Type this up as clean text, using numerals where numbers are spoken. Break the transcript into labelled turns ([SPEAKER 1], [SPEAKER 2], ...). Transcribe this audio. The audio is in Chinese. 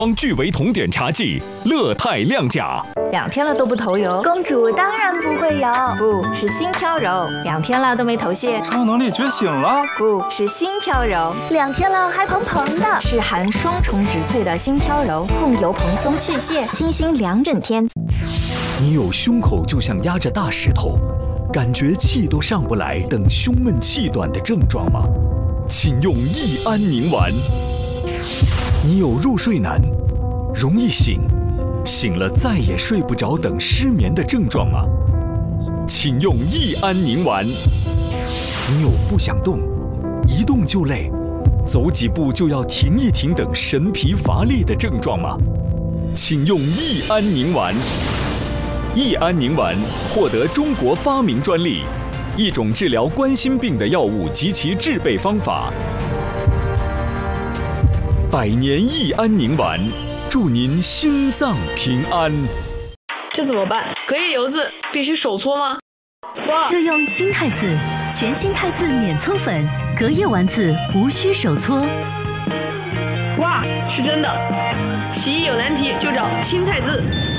[SPEAKER 1] 聚维酮碘茶剂，乐泰亮钾。
[SPEAKER 2] 2天了都不头油，
[SPEAKER 3] 公主当然不会有，
[SPEAKER 2] 不是心飘柔。2天了都没头屑，
[SPEAKER 4] 超能力觉醒了，
[SPEAKER 2] 不是心飘柔。
[SPEAKER 3] 2天了还蓬蓬的，
[SPEAKER 2] 是含双重植萃的心飘柔，控油蓬松去屑，清新2整天。
[SPEAKER 1] 你有胸口就像压着大石头，感觉气都上不来等胸闷气短的症状吗？请用益安宁丸。你有入睡难、容易醒、醒了再也睡不着等失眠的症状吗？请用益安宁丸。你有不想动、一动就累、走几步就要停一停等神疲乏力的症状吗？请用益安宁丸。益安宁丸获得中国发明专利，一种治疗冠心病的药物及其制备方法。100年益安宁丸，祝您心脏平安。
[SPEAKER 5] 这怎么办？隔夜油渍必须手搓吗？
[SPEAKER 6] 就用新太子，全新太子免搓粉，隔夜丸子无需手搓。
[SPEAKER 5] 哇，是真的！洗衣有难题就找新太子。